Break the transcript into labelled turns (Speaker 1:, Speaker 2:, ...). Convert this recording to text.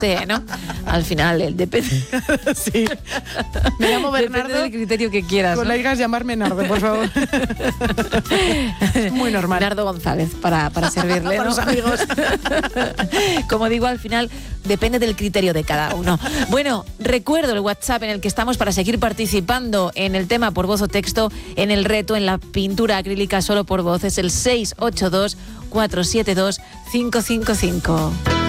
Speaker 1: ¿no? Al final, depende.
Speaker 2: Sí. Me llamo Bernardo.
Speaker 1: Depende del criterio que quieras.
Speaker 2: Con
Speaker 1: ¿no?
Speaker 2: la digas llamarme Nardo, por favor. Es muy normal.
Speaker 1: Nardo González, para servirle,
Speaker 2: Para
Speaker 1: ¿no?
Speaker 2: los amigos.
Speaker 1: Como digo, al final depende del criterio de cada uno. Bueno, recuerdo el WhatsApp en el que estamos para seguir participando en el tema por voz o texto, en el reto, en la pintura acrílica solo por voz. Es el 682 472 555.